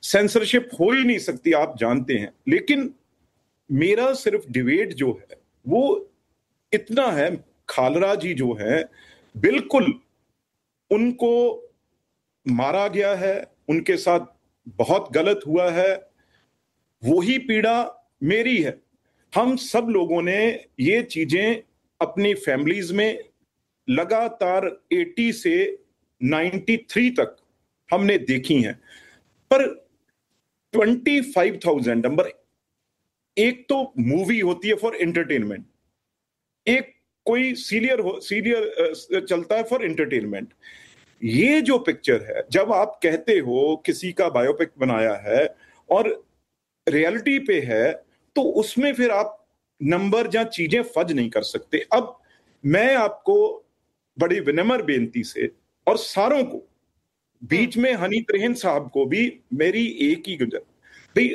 Censorship हो ही नहीं सकती, आप जानते हैं। लेकिन मेरा सिर्फ डिबेट जो है वो इतना है, खालरा जी जो है बिल्कुल उनको मारा गया है, उनके साथ बहुत गलत हुआ है, वही पीड़ा मेरी है। हम सब लोगों ने ये चीजें अपनी फैमिलीज में लगातार 80 से 93 तक हमने देखी हैं। पर 25,000 नंबर, एक तो मूवी होती है फॉर एंटरटेनमेंट, एक कोई सीरियल चलता है फॉर एंटरटेनमेंट। ये जो पिक्चर है, जब आप कहते हो किसी का बायोपिक बनाया है और रियलिटी पे है, तो उसमें फिर आप नंबर या चीजें फज नहीं कर सकते। अब मैं आपको बड़ी विनम्र बेनती से और सारों को, बीच में हनी त्रेहन साहब को भी मेरी एक ही गुजर, भाई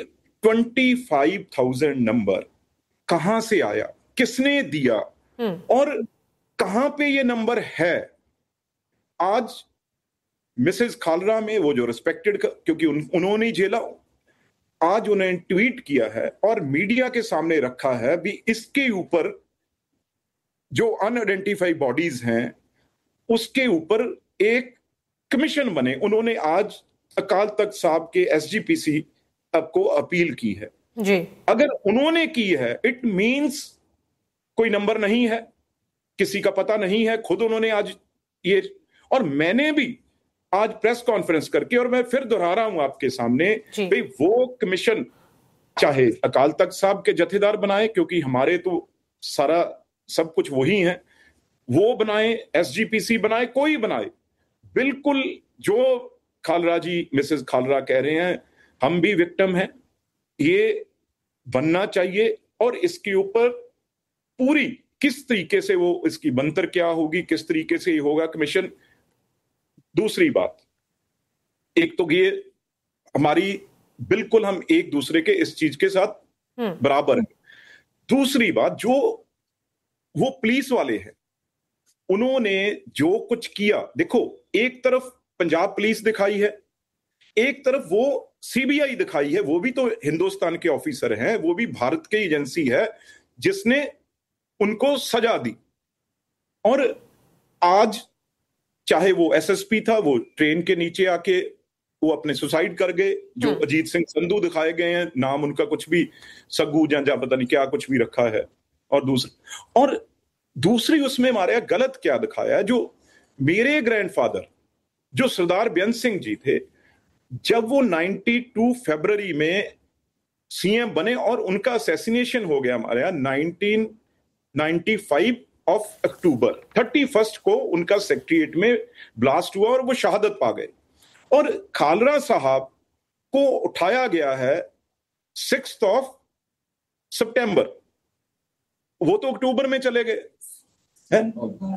25,000 नंबर कहां से आया, किसने दिया और कहां पे ये नंबर है? आज मिसेस खालरा में वो जो रिस्पेक्टेड, क्योंकि उन्होंने झेला, आज उन्हें ट्वीट किया है और मीडिया के सामने रखा है भी, इसके ऊपर जो अनआइडेंटिफाइड बॉडीज हैं उसके ऊपर एक कमीशन बने। उन्होंने आज अकाल तख्त साहब के एसजीपीसी को अपील की है जी। अगर उन्होंने की है, इट मींस कोई नंबर नहीं है, किसी का पता नहीं है, खुद उन्होंने आज ये, और मैंने भी आज प्रेस कॉन्फ्रेंस करके, और मैं फिर दोहरा रहा हूं आपके सामने, भाई वो कमीशन चाहे अकाल तख्त साहब के जथेदार बनाए, क्योंकि हमारे तो सारा सब कुछ वही है, वो बनाए, एसजीपीसी बनाए, कोई बनाए, बिल्कुल जो खालरा जी, मिसेस खालरा कह रहे हैं, हम भी विक्टिम हैं, ये बनना चाहिए। और इसके ऊपर पूरी किस तरीके से वो, इसकी बनतर क्या होगी, किस तरीके से ये होगा कमीशन। दूसरी बात, एक तो ये हमारी बिल्कुल, हम एक दूसरे के इस चीज के साथ बराबर हैं। दूसरी बात, जो वो पुलिस वाले हैं, उन्होंने जो कुछ किया, देखो एक तरफ पंजाब पुलिस दिखाई है, एक तरफ वो सीबीआई दिखाई है, वो भी तो हिंदुस्तान के ऑफिसर हैं, वो भी भारत की एजेंसी है जिसने उनको सजा दी। और आज चाहे वो एसएसपी था, वो ट्रेन के नीचे आके वो अपने सुसाइड कर गए, जो अजीत सिंह संधू दिखाए गए हैं, नाम उनका कुछ भी सग्गू जा पता नहीं क्या कुछ भी रखा है। और दूसरी उसमें हमारे गलत क्या दिखाया है, जो मेरे ग्रैंडफादर जो सरदार बेअंत सिंह जी थे, जब वो 92 फरवरी में सीएम बने और उनका असैसिनेशन हो गया हमारे यहां 1995 ऑफ अक्टूबर 31 को उनका सेक्रेटरिएट में ब्लास्ट हुआ और वो शहादत पा गए। और खालरा साहब को उठाया गया है 6 सितंबर, वो तो अक्टूबर में चले गए हैं,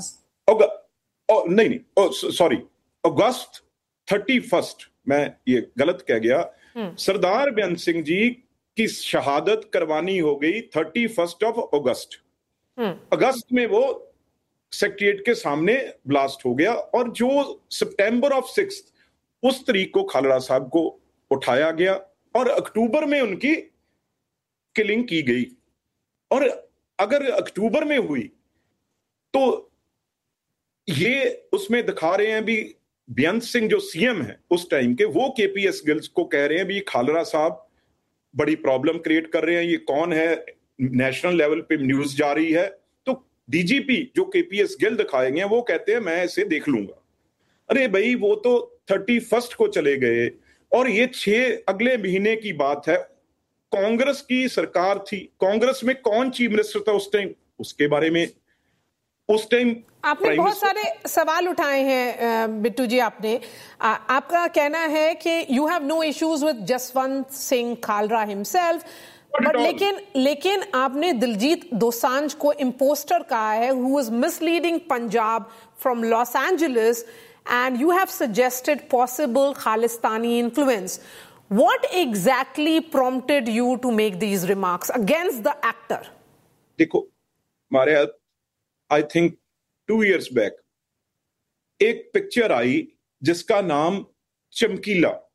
सॉरी अगस्त 31, मैं ये गलत कह गया, सरदार बेअंत सिंह जी की शहादत करवानी हो गई 31 अगस्त। अगस्त में वो सेक्रेटरिएट के सामने ब्लास्ट हो गया, और जो सितंबर 6 उस तारीख को खालरा साहब को उठाया गया और अक्टूबर में उनकी किलिंग की गई। और अगर अक्टूबर में हुई तो ये उसमें दिखा रहे हैं भी, बेअंत सिंह जो सीएम है उस टाइम के, वो केपीएस गिल्स को कह रहे हैं भी खालरा साहब बड़ी प्रॉब्लम क्रिएट कर रहे हैं, ये कौन है, नेशनल लेवल पे न्यूज जा रही है। तो डीजीपी जो केपीएस गिल दिखाए गए हैं, वो कहते हैं मैं इसे देख लूंगा। अरे भाई, वो तो 31 को चले गए और ये 6 अगले महीने की बात है। कांग्रेस की सरकार थी, कांग्रेस में कौन चीफ मिनिस्टर था उस टाइम, उसके बारे में उस टाइम आपने बहुत सारे सवाल उठाए हैं बिट्टू जी। आपका कहना है कि you have no issues with Jaswant Singh खालरा himself, but लेकिन आपने दिलजीत दोसांझ को इम्पोस्टर कहा है, who was misleading Punjab from Los Angeles, and you have suggested possible Khalistani influence. What exactly prompted you to make these remarks against the actor? देखो, हमारे I think 2 years back एक picture आई जिसका नाम चमकीला,